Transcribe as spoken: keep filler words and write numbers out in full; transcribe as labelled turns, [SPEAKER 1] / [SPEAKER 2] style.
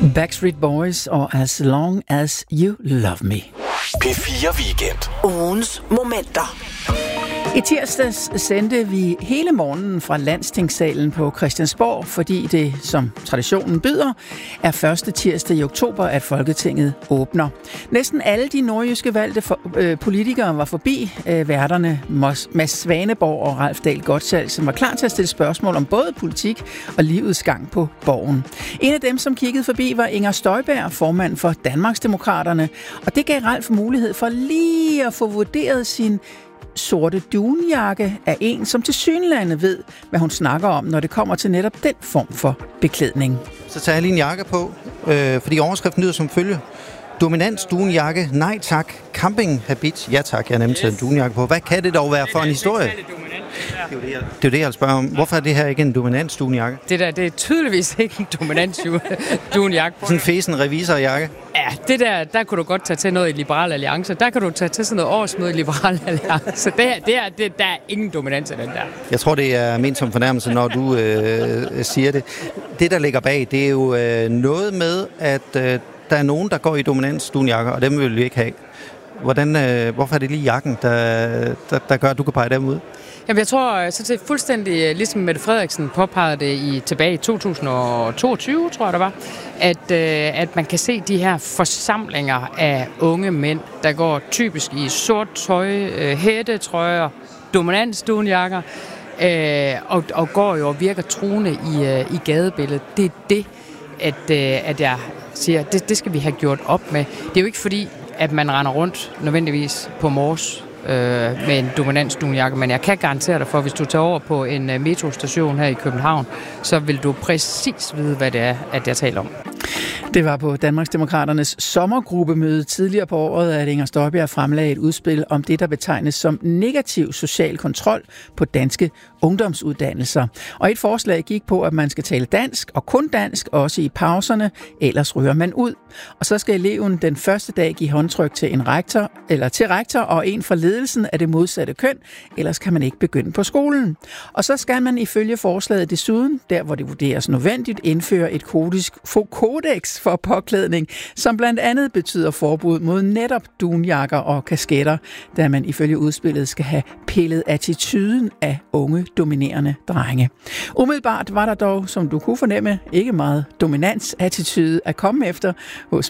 [SPEAKER 1] Backstreet Boys og As Long As You Love Me.
[SPEAKER 2] P fire Weekend.
[SPEAKER 3] Ugens momenter.
[SPEAKER 1] I tirsdags sendte vi hele morgenen fra Landstingssalen på Christiansborg, fordi det, som traditionen byder, er første tirsdag i oktober, at Folketinget åbner. Næsten alle de nordjyske valgte for, øh, politikere var forbi. Øh, værterne Mads Svaneborg og Ralf Dahl Godshall, som var klar til at stille spørgsmål om både politik og livets gang på Borgen. En af dem, som kiggede forbi, var Inger Støjberg, formand for Danmarksdemokraterne, og det gav Ralf mulighed for lige at få vurderet sin sorte dunjakke af en, som tilsyneladende ved, hvad hun snakker om, når det kommer til netop den form for beklædning.
[SPEAKER 4] Så tager jeg lige en jakke på, øh, fordi overskriften lyder som følger. Dominans dunjakke, nej tak. Campinghabit, ja tak, jeg har nemlig taget en dunjakke på. Hvad kan det dog være for en historie? Det er jo det, jeg, det, er jo det, jeg vil spørge om. Hvorfor er det her ikke en dominans dunjakke?
[SPEAKER 5] Det der, det er tydeligvis ikke en dominans dunjakke.
[SPEAKER 4] Sådan en fesen revisorjakke?
[SPEAKER 5] Ja, det der, der kunne du godt tage til noget i Liberal Alliance. Der kan du tage til sådan noget årsmøde i Liberal Alliance. Det, det er, det, der er ingen dominans af den der.
[SPEAKER 4] Jeg tror, det er ment som fornærmelse, når du øh, siger det. Det, der ligger bag, det er jo øh, noget med, at øh, der er nogen, der går i dominans dunjakker, og dem vil vi ikke have. Hvordan, øh, hvorfor er det lige jakken, der, der, der gør, at du kan pege dem ud?
[SPEAKER 5] Jamen, jeg tror, så det er fuldstændig, ligesom Mette Frederiksen påpegede det i, tilbage i to tusind og toogtyve, tror jeg det var, at, øh, at man kan se de her forsamlinger af unge mænd, der går typisk i sort tøj, øh, hættetrøjer, dominansdunjakker, øh, og, og går jo og virker truende i, øh, i gadebilledet. Det er det, at, øh, at jeg siger, det, det skal vi have gjort op med. Det er jo ikke fordi, at man render rundt nødvendigvis på Mors med en dominansdunjakke, men jeg kan garantere dig for, at hvis du tager over på en metrostation her i København, så vil du præcis vide, hvad det er, at jeg taler om.
[SPEAKER 1] Det var på Danmarksdemokraternes sommergruppemøde tidligere på året, at Inger Støjberg fremlagde et udspil om det, der betegnes som negativ social kontrol på danske ungdomsuddannelser. Og et forslag gik på, at man skal tale dansk, og kun dansk, også i pauserne, ellers ryger man ud. Og så skal eleven den første dag give håndtryk til en rektor, eller til rektor og en fra ledelsen af det modsatte køn, ellers kan man ikke begynde på skolen. Og så skal man ifølge forslaget desuden, der hvor det vurderes nødvendigt, indføre et kodex for påklædning, som blandt andet betyder forbud mod netop dunjakker og kasketter, da man ifølge udspillet skal have pillet attituden af unge dominerende drenge. Umiddelbart var der dog, som du kunne fornemme, ikke meget dominansattitude at komme efter hos